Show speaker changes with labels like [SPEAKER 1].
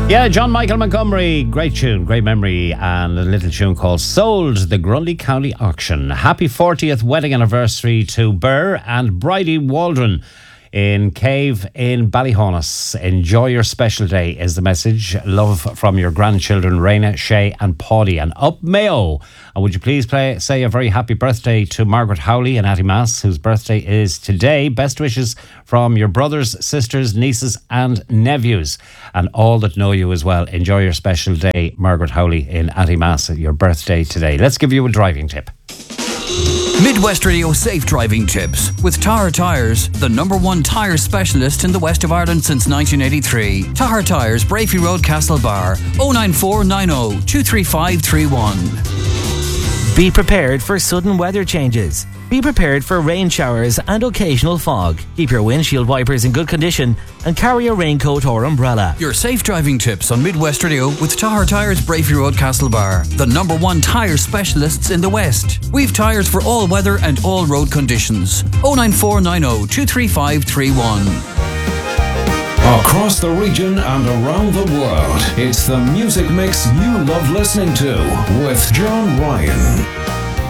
[SPEAKER 1] Yeah, John Michael Montgomery, great tune, great memory, and a little tune called Sold, the Grundy County Auction. Happy 40th wedding anniversary to Burr and Bridie Waldron in Cave in Ballyhonus. Enjoy your special day is the message. Love from your grandchildren, Raina, Shay and Paddy. And up Mayo. And would you please say a very happy birthday to Margaret Howley in Attymass, whose birthday is today. Best wishes from your brothers, sisters, nieces and nephews, and all that know you as well. Enjoy your special day, Margaret Howley in Attymass, your birthday today. Let's give you a driving tip.
[SPEAKER 2] Midwest Radio Safe Driving Tips with Tahar Tyres, the #1 tyre specialist in the west of Ireland since 1983. Tahar Tyres, Brafey Road, Castlebar, 09490 23531.
[SPEAKER 3] Be prepared for sudden weather changes. Be prepared for rain showers and occasional fog. Keep your windshield wipers in good condition and carry a raincoat or umbrella.
[SPEAKER 2] Your safe driving tips on Midwest Radio with Tahar Tyres, Brafey Road, Castlebar, the #1 tyre specialists in the West. We've tyres for all weather and all road conditions. 09490 23531.
[SPEAKER 4] Across the region and around the world, it's the music mix you love listening to with John Ryan.